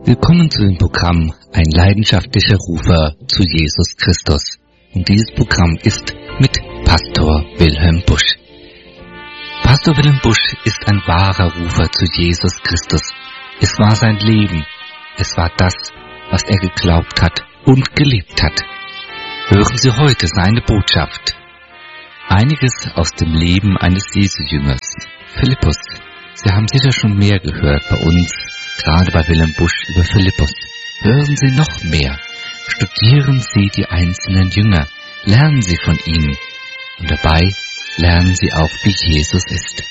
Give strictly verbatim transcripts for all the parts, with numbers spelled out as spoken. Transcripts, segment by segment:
Willkommen zu dem Programm Ein leidenschaftlicher Rufer zu Jesus Christus. Und dieses Programm ist mit Pastor Wilhelm Busch. Pastor Wilhelm Busch ist ein wahrer Rufer zu Jesus Christus. Es war sein Leben. Es war das, was er geglaubt hat und gelebt hat. Hören Sie heute seine Botschaft. Einiges aus dem Leben eines Jesu-Jüngers, Philippus. Sie haben sicher schon mehr gehört bei uns, gerade bei Wilhelm Busch über Philippus. Hören Sie noch mehr. Studieren Sie die einzelnen Jünger. Lernen Sie von ihnen. Und dabei lernen Sie auch, wie Jesus ist.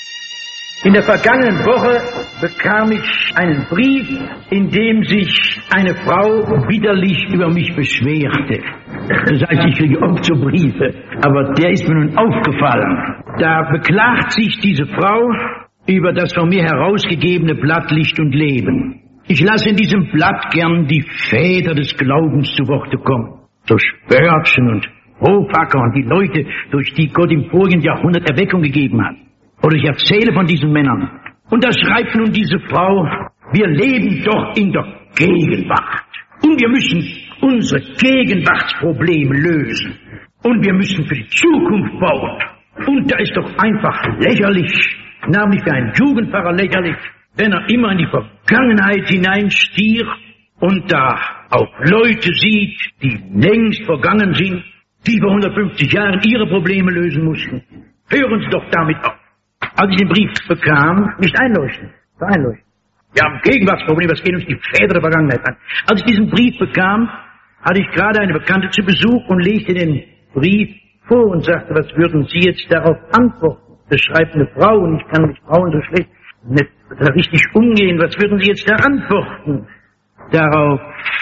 In der vergangenen Woche bekam ich einen Brief, in dem sich eine Frau bitterlich über mich beschwerte. Das heißt, ich kriege oft so Briefe, aber der ist mir nun aufgefallen. Da beklagt sich diese Frau über das von mir herausgegebene Blatt Licht und Leben. Ich lasse in diesem Blatt gern die Väter des Glaubens zu Worte kommen. So Spörtchen und Hofacker und die Leute, durch die Gott im vorigen Jahrhundert Erweckung gegeben hat. Oder ich erzähle von diesen Männern. Und da schreibt nun diese Frau, wir leben doch in der Gegenwart. Und wir müssen unsere Gegenwartsprobleme lösen. Und wir müssen für die Zukunft bauen. Und da ist doch einfach lächerlich, namentlich für einen Jugendpfarrer lächerlich, wenn er immer in die Vergangenheit hineinstiert und da auch Leute sieht, die längst vergangen sind, die vor hundertfünfzig Jahren ihre Probleme lösen mussten. Hören Sie doch damit auf. Als ich den Brief bekam, nicht einleuchten, einleuchten. Wir haben Gegenwartsprobleme, das geht uns die Väter der Vergangenheit an. Als ich diesen Brief bekam, hatte ich gerade eine Bekannte zu Besuch und legte den Brief vor und sagte, was würden Sie jetzt darauf antworten? Das schreibt eine Frau und ich kann mit Frauen so schlecht nicht richtig umgehen. Was würden Sie jetzt da antworten? Darauf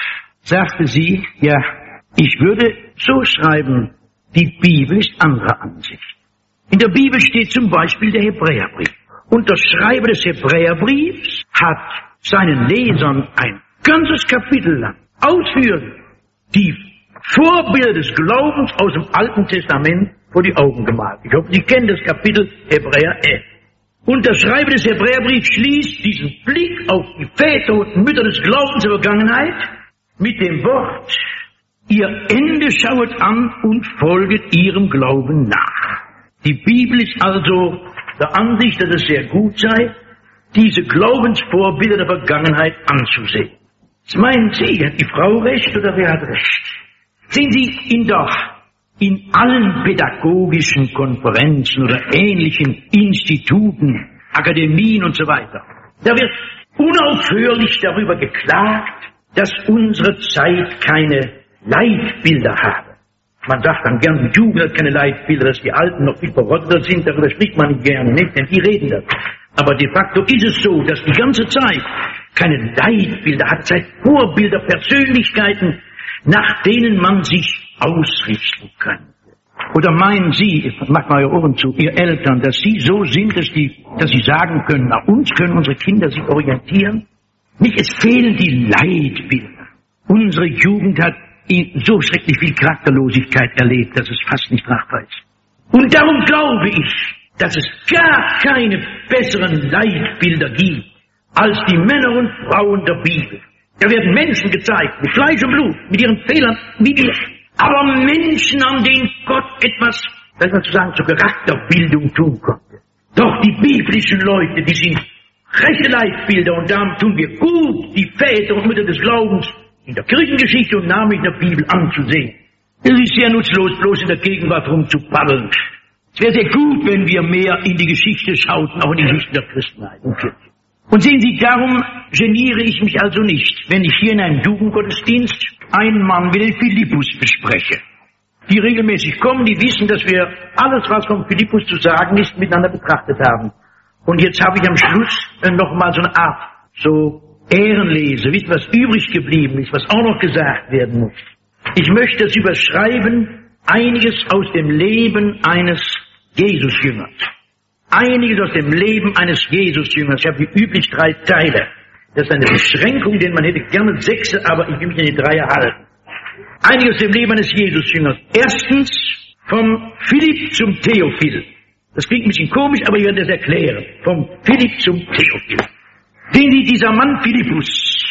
sagte sie, ja, ich würde so schreiben, die Bibel ist anderer Ansicht. In der Bibel steht zum Beispiel der Hebräerbrief. Und der Schreiber des Hebräerbriefs hat seinen Lesern ein ganzes Kapitel lang ausführlich die Vorbilder des Glaubens aus dem Alten Testament vor die Augen gemalt. Ich hoffe, Sie kennen das Kapitel Hebräer elf. Und der Schreiber des Hebräerbriefs schließt diesen Blick auf die Väter und Mütter des Glaubens der Vergangenheit mit dem Wort, ihr Ende schauet an und folget ihrem Glauben nach. Die Bibel ist also der Ansicht, dass es sehr gut sei, diese Glaubensvorbilder der Vergangenheit anzusehen. Was meinen Sie, hat die Frau recht oder wer hat recht? Sehen Sie, in der, in allen pädagogischen Konferenzen oder ähnlichen Instituten, Akademien und so weiter, da wird unaufhörlich darüber geklagt, dass unsere Zeit keine Leitbilder habe. Man sagt dann gern, die Jugend hat keine Leitbilder, dass die Alten noch viel verrotteter sind, darüber spricht man nicht gerne, nicht, denn die reden das. Aber de facto ist es so, dass die ganze Zeit keine Leitbilder hat, seit Vorbilder, Persönlichkeiten, nach denen man sich ausrichten kann. Oder meinen Sie, macht mal Ihre Ohren zu, Ihr Eltern, dass Sie so sind, dass, die, dass Sie sagen können, nach uns können unsere Kinder sich orientieren? Nicht, es fehlen die Leitbilder. Unsere Jugend hat so schrecklich viel Charakterlosigkeit erlebt, dass es fast nicht machbar ist. Und darum glaube ich, dass es gar keine besseren Leitbilder gibt, als die Männer und Frauen der Bibel. Da werden Menschen gezeigt, mit Fleisch und Blut, mit ihren Fehlern, wie wir. Aber Menschen, an denen Gott etwas, das man zu sagen, zur Charakterbildung tun konnte. Doch die biblischen Leute, die sind rechte Leitbilder und darum tun wir gut, die Väter und Mütter des Glaubens in der Kirchengeschichte und namentlich in der Bibel anzusehen. Es ist sehr nutzlos, bloß in der Gegenwart rumzupaddeln. Es wäre sehr gut, wenn wir mehr in die Geschichte schauten, auch in die Geschichte der Christenheit und Kirche. Und sehen Sie, darum geniere ich mich also nicht, wenn ich hier in einem Jugendgottesdienst einen Mann wie den Philippus bespreche. Die regelmäßig kommen, die wissen, dass wir alles, was von Philippus zu sagen ist, miteinander betrachtet haben. Und jetzt habe ich am Schluss noch mal so eine Art, so Ehrenlese, wisst ihr, was übrig geblieben ist, was auch noch gesagt werden muss. Ich möchte es überschreiben, einiges aus dem Leben eines Jesusjüngers. Einiges aus dem Leben eines Jesusjüngers. Ich habe wie üblich drei Teile. Das ist eine Beschränkung, denn man hätte gerne sechs, aber ich will mich an die Dreier halten. Einiges aus dem Leben eines Jesusjüngers. Erstens vom Philipp zum Theophil. Das klingt ein bisschen komisch, aber ich werde das erklären. Vom Philipp zum Theophil. Sehen Sie, dieser Mann Philippus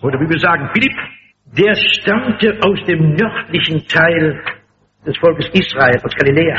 Oder wie wir sagen, Philipp, der stammte aus dem nördlichen Teil des Volkes Israel, aus Galiläa.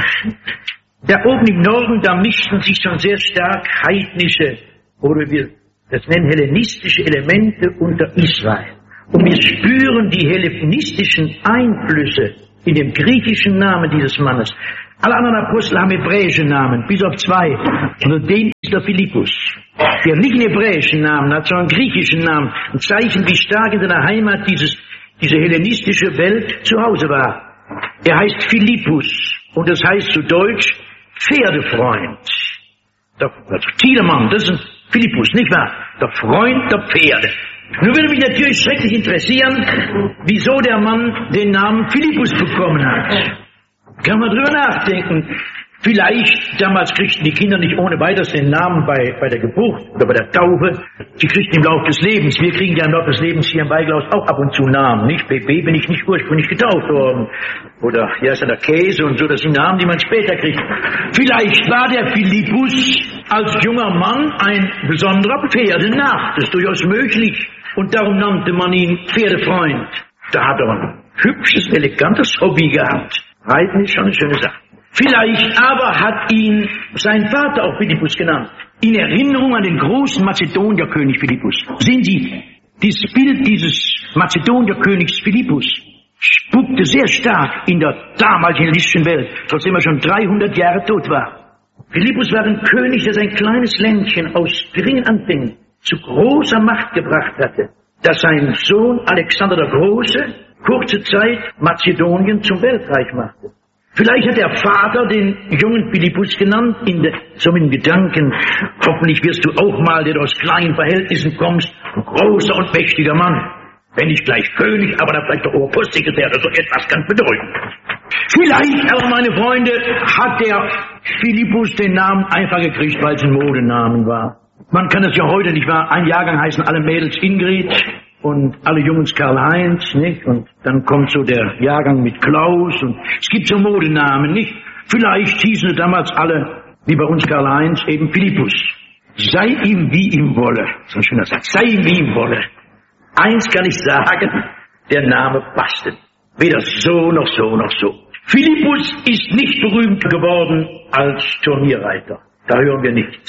Da oben im Norden, da mischten sich schon sehr stark heidnische, oder wir das nennen hellenistische Elemente unter Israel. Und wir spüren die hellenistischen Einflüsse in dem griechischen Namen dieses Mannes. Alle anderen Apostel haben hebräische Namen, bis auf zwei. Unter dem ist der Philippus. Der nicht einen hebräischen Namen hat, sondern einen griechischen Namen. Ein Zeichen, wie stark in seiner Heimat dieses, diese hellenistische Welt zu Hause war. Er heißt Philippus. Und das heißt zu Deutsch Pferdefreund. Der, also Thielemann, das ist ein Philippus, nicht wahr? Der Freund der Pferde. Nun würde mich natürlich schrecklich interessieren, wieso der Mann den Namen Philippus bekommen hat. Kann man drüber nachdenken. Vielleicht, damals kriegten die Kinder nicht ohne weiteres den Namen bei, bei der Geburt oder bei der Taufe. Sie kriegten im Laufe des Lebens. Wir kriegen ja im Laufe des Lebens hier im Beiglaus auch ab und zu Namen. Nicht? B B bin ich nicht ursprünglich getauft worden. Oder hier ist ja der Käse und so. Das sind Namen, die man später kriegt. Vielleicht war der Philippus als junger Mann ein besonderer Pferdenarr. Das ist durchaus möglich. Und darum nannte man ihn Pferdefreund. Da hat er ein hübsches, elegantes Hobby gehabt. Reiten ist schon eine schöne Sache. Vielleicht aber hat ihn sein Vater auch Philippus genannt. In Erinnerung an den großen Mazedonierkönig Philippus. Sehen Sie, dieses Bild dieses Mazedonierkönigs Philippus spukte sehr stark in der damals hellenistischen Welt, trotzdem er schon dreihundert Jahre tot war. Philippus war ein König, der sein kleines Ländchen aus geringen Anfängen zu großer Macht gebracht hatte, dass sein Sohn Alexander der Große kurze Zeit Mazedonien zum Weltreich machte. Vielleicht hat der Vater den jungen Philippus genannt, in der, so mit dem Gedanken, hoffentlich wirst du auch mal, der du aus kleinen Verhältnissen kommst, ein großer und mächtiger Mann. Wenn nicht gleich König, aber dann vielleicht der Oberpostsekretär oder so etwas ganz bedeutend. Vielleicht aber, meine Freunde, hat der Philippus den Namen einfach gekriegt, weil es ein Modenamen war. Man kann es ja heute nicht wahr. Ein Jahrgang heißen alle Mädels Ingrid und alle Jungs Karl-Heinz, nicht? Und dann kommt so der Jahrgang mit Klaus und es gibt so Modenamen, nicht? Vielleicht hießen sie damals alle, wie bei uns Karl-Heinz, eben Philippus. Sei ihm wie ihm wolle. So ein schöner Satz. Sei ihm wie ihm wolle. Eins kann ich sagen, der Name passte. Weder so noch so noch so. Philippus ist nicht berühmt geworden als Turnierreiter. Da hören wir nichts.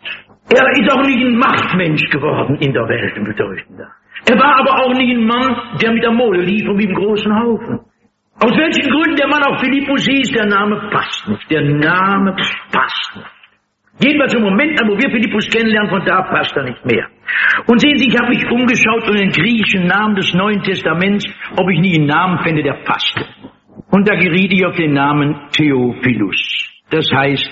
Er ist auch nicht ein Machtmensch geworden in der Welt, im Bedeutender. Er war aber auch nicht ein Mann, der mit der Mode lief und mit dem großen Haufen. Aus welchen Gründen der Mann auch Philippus hieß, der Name passt nicht. Der Name passt nicht. Jedenfalls im Moment an, wo wir Philippus kennenlernen, von da passt er nicht mehr. Und sehen Sie, ich habe mich umgeschaut und den griechischen Namen des Neuen Testaments, ob ich nie einen Namen fände, der passte. Und da geriet ich auf den Namen Theophilus. Das heißt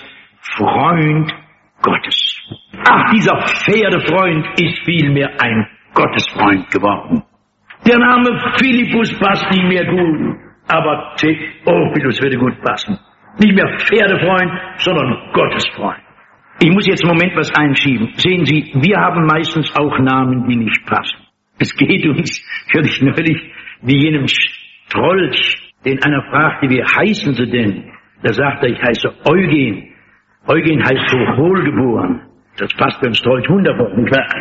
Freund Gottes. Ach, dieser Pferdefreund ist vielmehr ein Gottesfreund geworden. Der Name Philippus passt nicht mehr gut, aber Theophilus würde gut passen. Nicht mehr Pferdefreund, sondern Gottesfreund. Ich muss jetzt einen Moment was einschieben. Sehen Sie, wir haben meistens auch Namen, die nicht passen. Es geht uns völlig neulich wie jenem Strolch, den einer fragte, wie heißen Sie denn? Da sagt er, ich heiße Eugen. Eugen heißt so wohlgeboren. Das passt beim Strolch wunderbar, nicht wahr?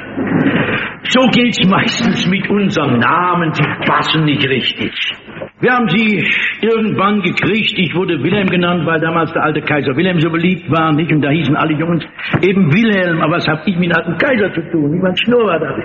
So geht's meistens mit unseren Namen, die passen nicht richtig. Wir haben sie irgendwann gekriegt, ich wurde Wilhelm genannt, weil damals der alte Kaiser Wilhelm so beliebt war, nicht? Und da hießen alle Jungs eben Wilhelm, aber was hab ich mit dem alten Kaiser zu tun? Ich mein Schnurrbart da.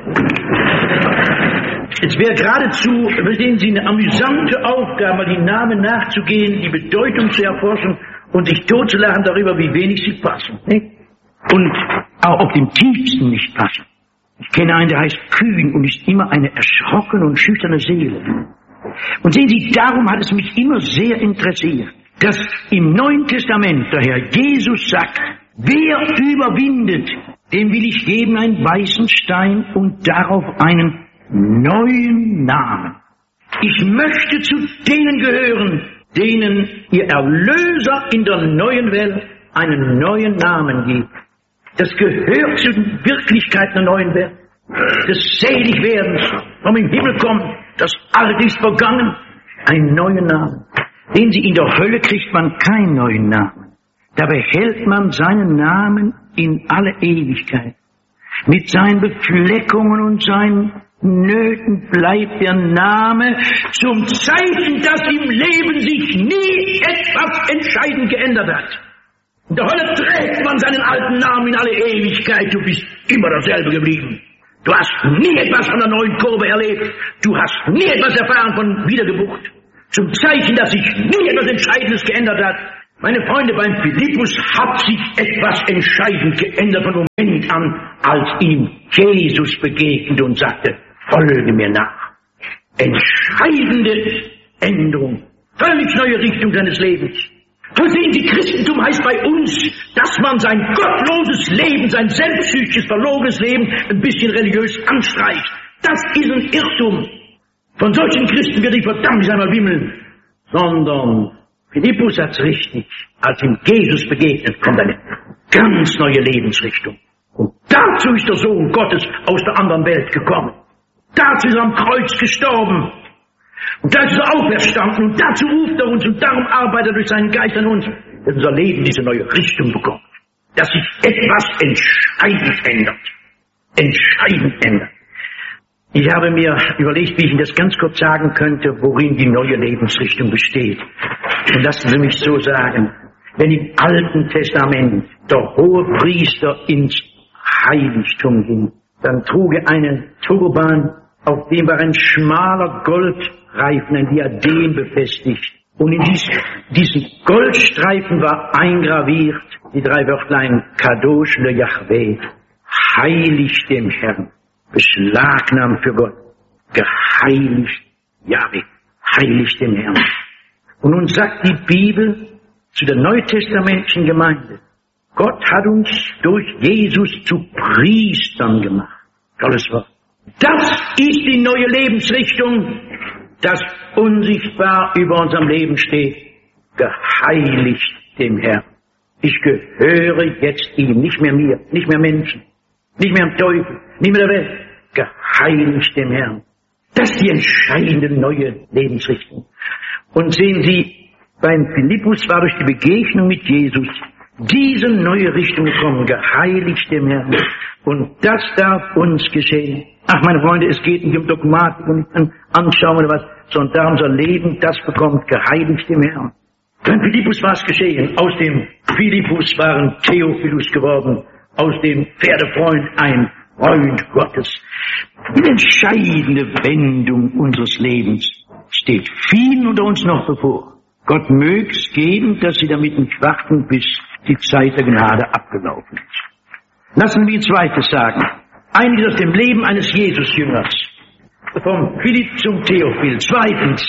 Es wäre geradezu, verstehen Sie, eine amüsante Aufgabe, mal die Namen nachzugehen, die Bedeutung zu erforschen und sich totzulachen darüber, wie wenig sie passen, nicht? Und auch auf dem tiefsten nicht passen. Ich kenne einen, der heißt Kühn und ist immer eine erschrockene und schüchterne Seele. Und sehen Sie, darum hat es mich immer sehr interessiert, dass im Neuen Testament der Herr Jesus sagt, wer überwindet, dem will ich geben einen weißen Stein und darauf einen neuen Namen. Ich möchte zu denen gehören, denen ihr Erlöser in der neuen Welt einen neuen Namen gibt. Das gehört zu den Wirklichkeiten der neuen Welt, des Seligwerdens, vom im Himmel kommen, das Alte ist vergangen, einen neuen Namen. Den Sie in der Hölle kriegt man keinen neuen Namen. Da behält man seinen Namen in alle Ewigkeit. Mit seinen Befleckungen und seinen Nöten bleibt der Name zum Zeichen, dass im Leben sich nie etwas entscheidend geändert hat. In der Hölle trägt man seinen alten Namen in alle Ewigkeit. Du bist immer dasselbe geblieben. Du hast nie etwas von der neuen Kurve erlebt. Du hast nie etwas erfahren von Wiedergeburt. Zum Zeichen, dass sich nie etwas Entscheidendes geändert hat. Meine Freunde, beim Philippus hat sich etwas entscheidend geändert von Moment an, als ihm Jesus begegnete und sagte, folge mir nach. Entscheidende Änderung. Völlig neue Richtung seines Lebens. So sehen Sie, Christentum heißt bei uns, dass man sein gottloses Leben, sein selbstsüchtiges, verlogenes Leben ein bisschen religiös anstreicht. Das ist ein Irrtum. Von solchen Christen wird die verdammt einmal wimmeln. Sondern Philippus hat's richtig. Als ihm Jesus begegnet, kommt eine ganz neue Lebensrichtung. Und dazu ist der Sohn Gottes aus der anderen Welt gekommen. Dazu ist er am Kreuz gestorben. Und dazu ist er auferstanden. Und dazu ruft er uns. Und darum arbeitet er durch seinen Geist an uns, dass unser Leben diese neue Richtung bekommt. Dass sich etwas entscheidend ändert. Entscheidend ändert. Ich habe mir überlegt, wie ich Ihnen das ganz kurz sagen könnte, worin die neue Lebensrichtung besteht. Und lassen Sie mich so sagen. Wenn im Alten Testament der Hohepriester ins Heiligtum ging, dann trug er einen Turban, auf dem war ein schmaler Goldreifen, ein Diadem befestigt. Und in dies, diesen Goldstreifen war eingraviert die drei Wörtlein Kadosh le Yahweh, heilig dem Herrn, beschlagnahmt für Gott, geheiligt Yahweh, heilig dem Herrn. Und nun sagt die Bibel zu der neutestamentlichen Gemeinde, Gott hat uns durch Jesus zu Priestern gemacht. Tolles Wort. Das ist die neue Lebensrichtung, das unsichtbar über unserem Leben steht. Geheiligt dem Herrn. Ich gehöre jetzt ihm, nicht mehr mir, nicht mehr Menschen, nicht mehr dem Teufel, nicht mehr der Welt. Geheiligt dem Herrn. Das ist die entscheidende neue Lebensrichtung. Und sehen Sie, beim Philippus war durch die Begegnung mit Jesus diese neue Richtung gekommen, geheiligt dem Herrn. Und das darf uns geschehen. Ach, meine Freunde, es geht nicht um Dogmatik und nicht um Anschauen oder was, sondern darum, unser Leben, das bekommt geheiligt dem Herrn. Beim Philippus war es geschehen. Aus dem Philippus waren Theophilus geworden, aus dem Pferdefreund ein Freund Gottes. Die entscheidende Wendung unseres Lebens steht vielen unter uns noch bevor. Gott möge es geben, dass sie damit nicht warten, bis die Zeit der Gnade abgelaufen ist. Lassen wir Zweites sagen. Einiges aus dem Leben eines Jesus-Jüngers. Vom Philipp zum Theophil. Zweitens,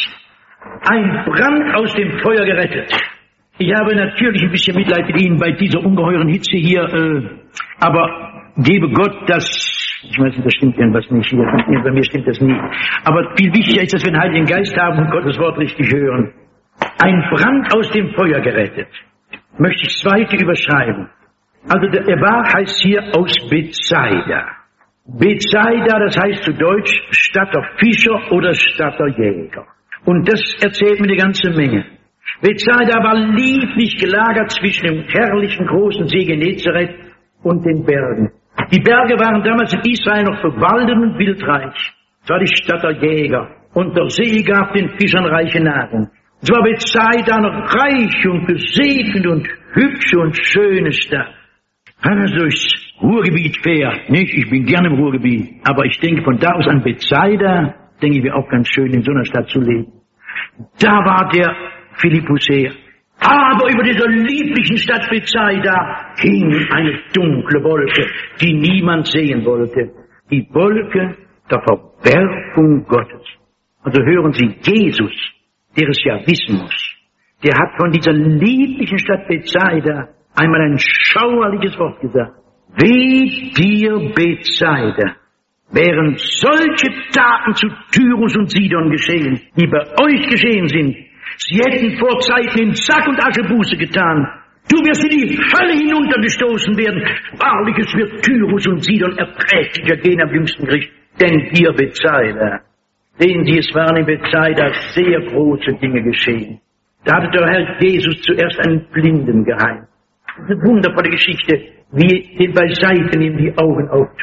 ein Brand aus dem Feuer gerettet. Ich habe natürlich ein bisschen Mitleid mit Ihnen bei dieser ungeheuren Hitze hier, äh, aber gebe Gott das, ich weiß nicht, das stimmt irgendwas nicht hier, bei mir stimmt das nie. Aber viel wichtiger ist, dass wir den Heiligen Geist haben und Gottes Wort richtig hören. Ein Brand aus dem Feuer gerettet. Möchte ich zweite überschreiben. Also der, er war, heißt hier aus Bethsaida. Bethsaida, das heißt zu Deutsch Stadt der Fischer oder Stadt der Jäger. Und das erzählt mir eine ganze Menge. Bethsaida war lieblich gelagert zwischen dem herrlichen großen See Genezareth und den Bergen. Die Berge waren damals in Israel noch bewaldet und wildreich. Es war die Stadt der Jäger. Und der See gab den Fischern reiche Nahrung. Es war Bethsaida eine reich und gesegnet und hübsche und schöne Stadt. Wenn man durchs Ruhrgebiet fährt, nicht? Ich bin gerne im Ruhrgebiet, aber ich denke von da aus an Bethsaida, denke ich, wäre auch ganz schön, in so einer Stadt zu leben. Da war der Philippus her. Aber über dieser lieblichen Stadt Bethsaida hing eine dunkle Wolke, die niemand sehen wollte. Die Wolke der Verwerfung Gottes. Also hören Sie, Jesus, der es ja wissen muss, der hat von dieser lieblichen Stadt Bethsaida einmal ein schauerliches Wort gesagt. Weh dir, Bethsaida, wären solche Taten zu Tyrus und Sidon geschehen, die bei euch geschehen sind, sie hätten vor Zeiten in Sack und Asche Buße getan. Du wirst in die Hölle hinuntergestoßen werden. Wahrlich, es wird Tyrus und Sidon erträglicher gehen am jüngsten Gericht, denn dir, Bethsaida. Sehen Sie, es waren in Bethsaida sehr große Dinge geschehen. Da hatte der Herr Jesus zuerst einen Blinden geheilt. Eine wundervolle Geschichte, wie den bei Seiten ihm die Augen auftut.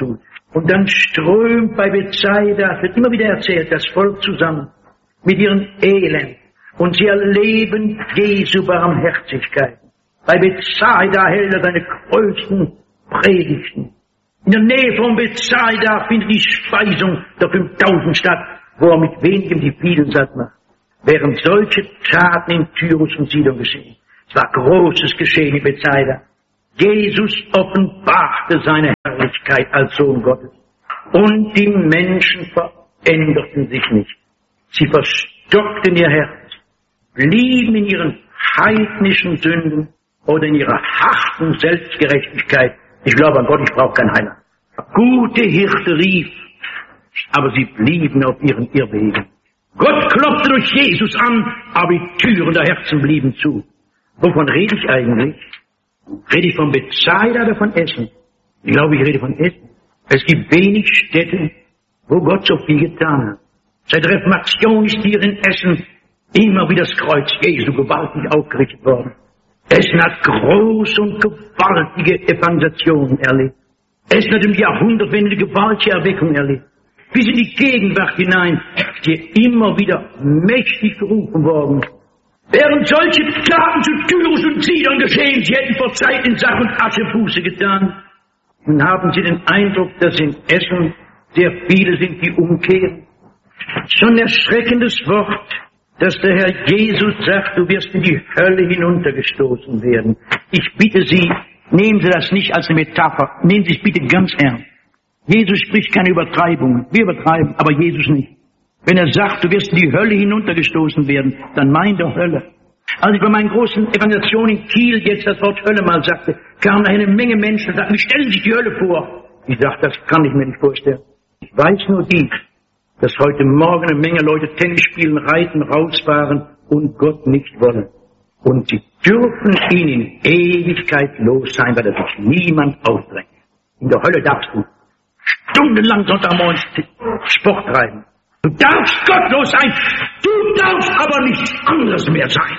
Und dann strömt bei Bethsaida, es wird immer wieder erzählt, das Volk zusammen mit ihren Elend. Und sie erleben Jesu Barmherzigkeit. Bei Bethsaida hält er seine größten Predigten. In der Nähe von Bethsaida findet die Speisung der fünftausend statt, wo er mit wenigem die vielen satt macht. Während solche Taten in Tyrus und Sidon geschehen. Es war großes Geschehen in Bethsaida. Jesus offenbarte seine Herrlichkeit als Sohn Gottes. Und die Menschen veränderten sich nicht. Sie verstockten ihr Herz, blieben in ihren heidnischen Sünden oder in ihrer harten Selbstgerechtigkeit. Ich glaube an Gott, ich brauche keinen Heiland. Gute Hirte rief, aber sie blieben auf ihren Irrwegen. Gott klopfte durch Jesus an, aber die Türen der Herzen blieben zu. Wovon rede ich eigentlich? Rede ich von Bethsaida oder von Essen? Ich glaube, ich rede von Essen. Es gibt wenig Städte, wo Gott so viel getan hat. Seit der Reformation ist hier in Essen immer wieder das Kreuz Jesu gewaltig aufgerichtet worden. Essen hat große und gewaltige Evangelisationen erlebt. Essen hat im Jahrhundert eine gewaltige Erweckung erlebt. Bis in die Gegenwart hinein ist hier immer wieder mächtig gerufen worden. Während solche Taten zu Tyrus und Sidon geschehen, sie hätten vor Zeit in Sack und Asche Buße getan. Nun haben Sie den Eindruck, dass in Essen sehr viele sind, die umkehren. Schon ein erschreckendes Wort, dass der Herr Jesus sagt, du wirst in die Hölle hinuntergestoßen werden. Ich bitte Sie, nehmen Sie das nicht als eine Metapher, nehmen Sie es bitte ganz ernst. Jesus spricht keine Übertreibungen, wir übertreiben, aber Jesus nicht. Wenn er sagt, du wirst in die Hölle hinuntergestoßen werden, dann meint er Hölle. Als ich bei meinen großen Evangelisationen in Kiel jetzt das Wort Hölle mal sagte, kamen eine Menge Menschen und sagten, wie stellen Sie sich die Hölle vor? Ich sagte, das kann ich mir nicht vorstellen. Ich weiß nur dies, dass heute Morgen eine Menge Leute Tennis spielen, reiten, rausfahren und Gott nicht wollen. Und sie dürfen ihn in Ewigkeit los sein, weil da sich niemand aufdrängt. In der Hölle darfst du stundenlang Sonntagmorgens Sport treiben. Du darfst gottlos sein, du darfst aber nichts anderes mehr sein.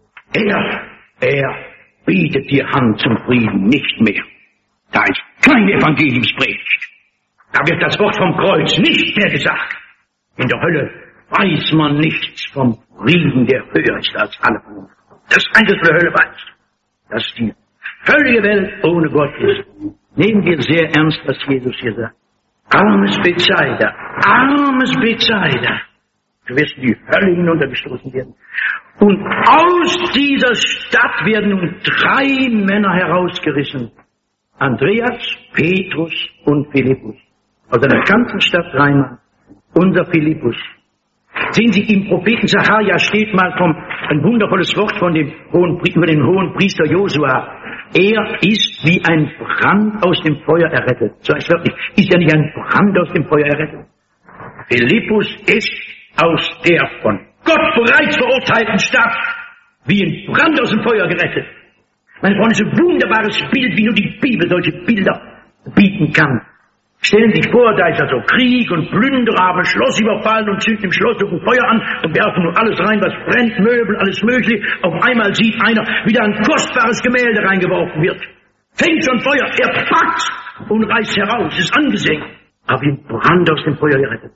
Er, er bietet dir Hand zum Frieden nicht mehr. Da ist keine Evangeliumspredigt. Da wird das Wort vom Kreuz nicht mehr gesagt. In der Hölle weiß man nichts vom Frieden, der höher ist als alle Vernunft. Das Einzige, was der Hölle weiß, dass die völlige Welt ohne Gott ist. Nehmen wir sehr ernst, was Jesus hier sagt. Armes Bethsaida, armes Bethsaida. Du wirst in die Hölle hinuntergestoßen werden. Und aus dieser Stadt werden nun drei Männer herausgerissen. Andreas, Petrus und Philippus. Aus einer ganzen Stadt dreimal. Unser Philippus. Sehen Sie, im Propheten Sacharja steht mal vom, ein wundervolles Wort von dem hohen, über den hohen Priester Josua. Er ist wie ein Brand aus dem Feuer errettet. So heißt wirklich, ist er nicht ein Brand aus dem Feuer errettet? Philippus ist aus der von Gott bereits verurteilten Stadt wie ein Brand aus dem Feuer gerettet. Meine Freunde, so ein wunderbares Bild, wie nur die Bibel solche Bilder bieten kann. Stellen Sie sich vor, da ist also Krieg und Plünderer haben ein Schloss überfallen und zünden im Schloss durch ein Feuer an und werfen nun alles rein, was brennt, Möbel, alles Mögliche. Auf einmal sieht einer, wie da ein kostbares Gemälde reingeworfen wird. Fängt schon Feuer, er packt und reißt heraus, ist angesehen. Aber wie ein Brand aus dem Feuer gerettet.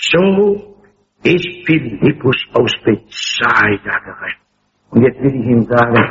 So ist Philippus aus Bethsaida gerettet. Und jetzt will ich Ihnen sagen,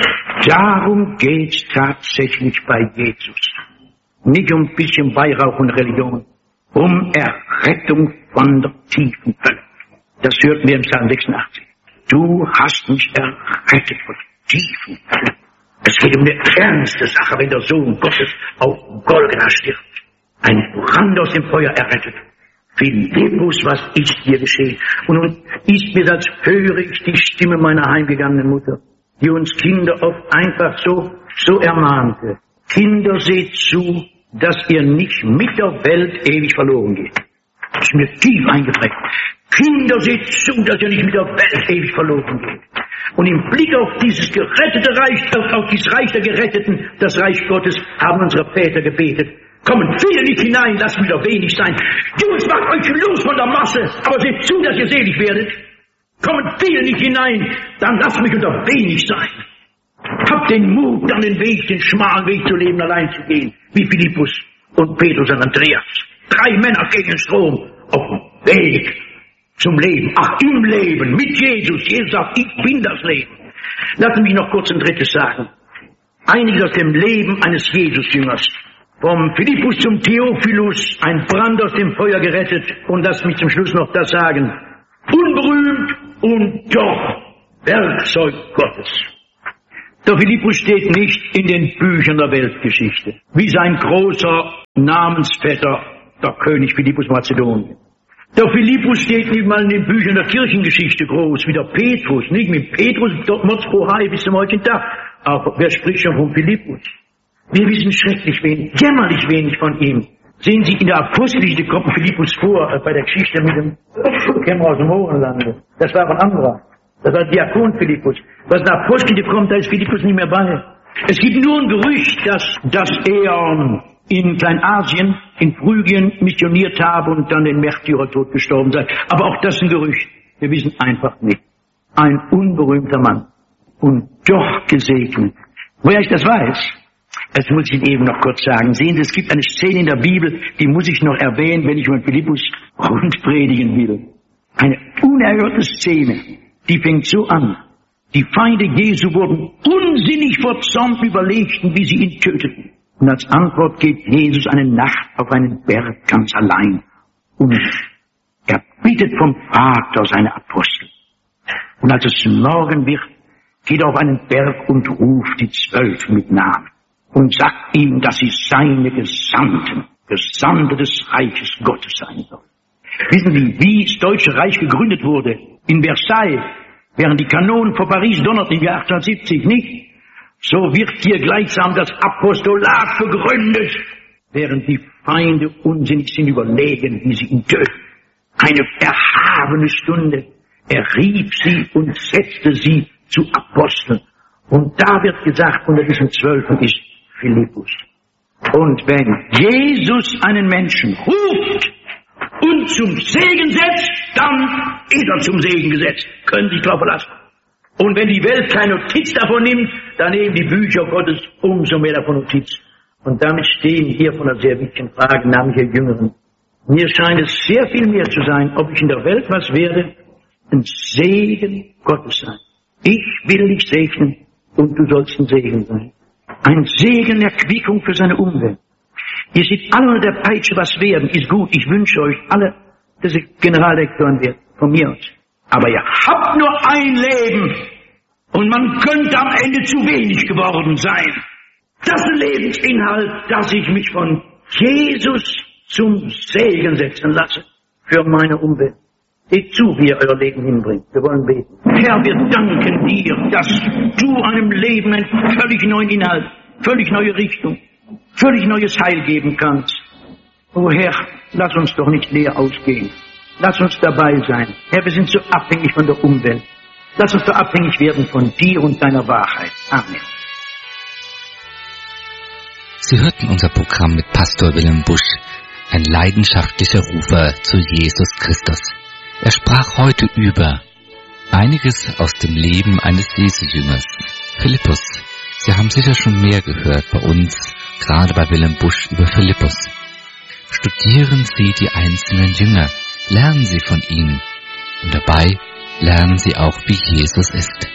darum geht's tatsächlich bei Jesus. Nicht um ein bisschen Weihrauch und Religion, um Errettung von der tiefen Hölle. Das hörten wir im Psalm sechsundachtzig. Du hast mich errettet von der tiefen Hölle. Es geht um eine ernste Sache, wenn der Sohn Gottes auf Golgatha stirbt. Ein Brand aus dem Feuer errettet. Philippus, was ist hier geschehen? Und nun ist mir, als höre ich die Stimme meiner heimgegangenen Mutter, die uns Kinder oft einfach so, so ermahnte. Kinder, seht zu, dass ihr nicht mit der Welt ewig verloren geht. Das ist mir tief eingeprägt. Kinder, seht zu, dass ihr nicht mit der Welt ewig verloren geht. Und im Blick auf dieses gerettete Reich, auf, auf dieses Reich der Geretteten, das Reich Gottes, haben unsere Väter gebetet. Kommen viele nicht hinein, lasst wieder wenig sein. Jungs, macht euch los von der Masse, aber seht zu, dass ihr selig werdet. Kommen viele nicht hinein, dann lasst mich unter wenig sein. Habt den Mut, dann den Weg, den schmalen Weg zu leben, allein zu gehen, wie Philippus. und Petrus und Andreas. Drei Männer gegen den Strom auf dem Weg zum Leben. Ach, im Leben, mit Jesus. Jesus sagt, ich bin das Leben. Lassen Sie mich noch kurz ein drittes sagen. Einiges aus dem Leben eines Jesus-Jüngers. Vom Philippus zum Theophilus, ein Brand aus dem Feuer gerettet. Und lass mich zum Schluss noch das sagen. Unberühmt und doch Werkzeug Gottes. Der Philippus steht nicht in den Büchern der Weltgeschichte, wie sein großer Namensvetter, der König Philippus Mazedonien. Der Philippus steht nicht mal in den Büchern der Kirchengeschichte groß, wie der Petrus, nicht? Mit Petrus, dort Motzbohai bis zum heutigen Tag. Aber wer spricht schon vom Philippus? Wir wissen schrecklich wenig, jämmerlich wenig von ihm. Sehen Sie, in der Apostelgeschichte kommt Philippus vor, äh, bei der Geschichte mit dem Kämmerer aus dem Hohenlande. Das war ein anderer. Das war Diakon Philippus. Was in der Apostelgeschichte kommt, da ist Philippus nicht mehr bei. Es gibt nur ein Gerücht, dass, dass er in Kleinasien, in Phrygien missioniert habe und dann den Märtyrertod gestorben sei. Aber auch das ist ein Gerücht. Wir wissen einfach nicht. Ein unberühmter Mann. Und doch gesegnet. Woher ich das weiß? Das muss ich Ihnen eben noch kurz sagen. Sehen Sie, es gibt eine Szene in der Bibel, die muss ich noch erwähnen, wenn ich über Philippus rund predigen will. Eine unerhörte Szene, die fängt so an. Die Feinde Jesu wurden unsinnig vor Zorn überlegten, wie sie ihn töteten. Und als Antwort geht Jesus eine Nacht auf einen Berg ganz allein. Und er bittet vom Vater seine Apostel. Und als es Morgen wird, geht er auf einen Berg und ruft die Zwölf mit Namen. Und sagt ihm, dass sie seine Gesandten, Gesandte des Reiches Gottes sein sollen. Wissen Sie, wie das Deutsche Reich gegründet wurde? In Versailles, während die Kanonen vor Paris donnerten im Jahr achtzehnhundertsiebzig, nicht? So wird hier gleichsam das Apostolat begründet, während die Feinde unsinnig sind, überlegen, wie sie ihn töten. Eine erhabene Stunde. Er rief sie und setzte sie zu Aposteln. Und da wird gesagt, unter diesen Zwölfen ist Philippus. Und wenn Jesus einen Menschen ruft und zum Segen setzt, dann ist er zum Segen gesetzt. Können Sie sich darauf verlassen. Und wenn die Welt keine Notiz davon nimmt, dann nehmen die Bücher Gottes umso mehr davon Notiz. Und damit stehen wir hier von einer sehr wichtigen Frage, namentlich der Jüngeren. Mir scheint es sehr viel mehr zu sein, ob ich in der Welt was werde, ein Segen Gottes sein. Ich will dich segnen und du sollst ein Segen sein. Ein Segen der Quickung für seine Umwelt. Ihr seht alle unter der Peitsche was werden, ist gut. Ich wünsche euch alle, dass ihr Generaldirektoren werdet, von mir aus. Aber ihr habt nur ein Leben und man könnte am Ende zu wenig geworden sein. Das ist ein Lebensinhalt, dass ich mich von Jesus zum Segen setzen lasse für meine Umwelt. Seht zu, wie ihr euer Leben hinbringt. Wir wollen beten. Herr, wir danken dir, dass du einem Leben einen völlig neuen Inhalt, völlig neue Richtung, völlig neues Heil geben kannst. O Herr, lass uns doch nicht leer ausgehen. Lass uns dabei sein. Herr, wir sind so abhängig von der Umwelt. Lass uns so abhängig werden von dir und deiner Wahrheit. Amen. Sie hörten unser Programm mit Pastor Wilhelm Busch, ein leidenschaftlicher Rufer zu Jesus Christus. Er sprach heute über einiges aus dem Leben eines Jesu-Jüngers, Philippus. Sie haben sicher schon mehr gehört bei uns, gerade bei Wilhelm Busch über Philippus. Studieren Sie die einzelnen Jünger, lernen Sie von ihnen und dabei lernen Sie auch, wie Jesus ist.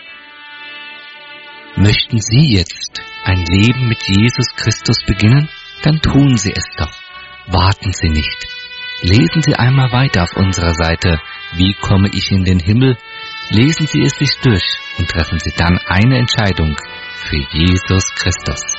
Möchten Sie jetzt ein Leben mit Jesus Christus beginnen? Dann tun Sie es doch. Warten Sie nicht. Lesen Sie einmal weiter auf unserer Seite, wie komme ich in den Himmel? Lesen Sie es sich durch und treffen Sie dann eine Entscheidung für Jesus Christus.